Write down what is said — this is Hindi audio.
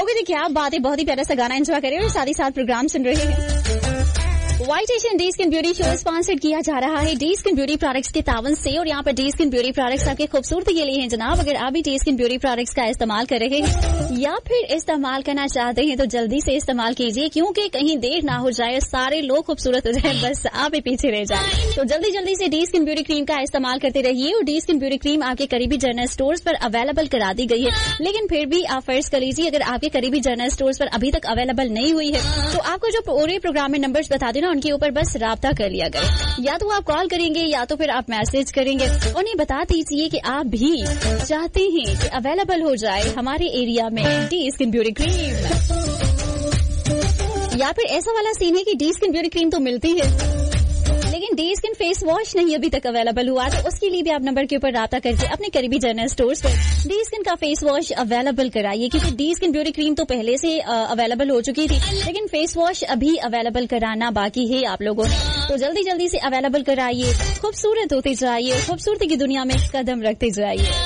भी क्या बात है, बहुत ही प्यारा सा गाना एंजॉय करें और साथ ही साथ प्रोग्राम सुन रहे हैं। White Asian D skin beauty show sponsored किया जा रहा है डी स्किन ब्यूटी प्रोडक्ट्स के तावन से। और यहाँ पर डी स्किन ब्यूटी प्रोडक्ट्स आपके खूबसूरती के लिए हैं जनाब। अगर आप भी डी स्किन ब्यूटी प्रोडक्ट्स का इस्तेमाल कर रहे हैं या फिर इस्तेमाल करना चाहते हैं तो जल्दी से इस्तेमाल कीजिए, क्योंकि कहीं देर ना हो जाए, सारे लोग खूबसूरत हो जाए, बस आप ही पीछे रह जाए। तो जल्दी से डी स्किन ब्यूटी क्रीम का इस्तेमाल करते रहिए। और डी स्किन ब्यूटी क्रीम आपके करीबी जनरल स्टोर्स पर अवेलेबल करा दी गई है, लेकिन फिर भी आप फर्ज कर लीजिए अगर आपके करीबी जनरल स्टोर्स पर अभी तक अवेलेबल नहीं हुई है तो आपको जो पूरे प्रोग्राम में नंबर्स बता देना, उनके ऊपर बस राब्ता कर लिया करें। या तो आप कॉल करेंगे या तो फिर आप मैसेज करेंगे, उन्हें बता दीजिए कि आप भी चाहते हैं कि अवेलेबल हो जाए हमारे एरिया में डी स्किन ब्यूटी क्रीम। या फिर ऐसा वाला सीन है कि डी स्किन ब्यूटी क्रीम तो मिलती है लेकिन डी स्किन फेस वॉश नहीं अभी तक अवेलेबल हुआ, तो उसके लिए भी आप नंबर के ऊपर राब्ता करके अपने करीबी जनरल स्टोर्स पर डी स्किन का फेस वॉश अवेलेबल कराइए, क्योंकि डी स्किन ब्यूटी क्रीम तो पहले से अवेलेबल हो चुकी थी, लेकिन फेस वॉश अभी अवेलेबल कराना बाकी है आप लोगों ने। तो जल्दी से अवेलेबल कराइए, खूबसूरत होते जाइए, खूबसूरती की दुनिया में कदम रखते जाइए।